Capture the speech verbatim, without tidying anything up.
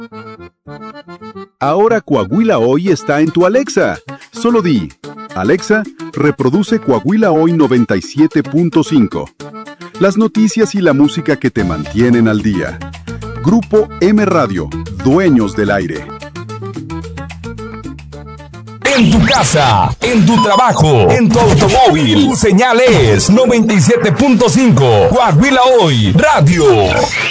Ahora Coahuila Hoy está en tu Alexa. Solo di, Alexa, reproduce Coahuila Hoy noventa y siete punto cinco. Las noticias y la música que te mantienen al día. Grupo M Radio, dueños del aire. En tu casa, en tu trabajo, en tu automóvil, tu señal es noventa y siete punto cinco. Coahuila Hoy Radio.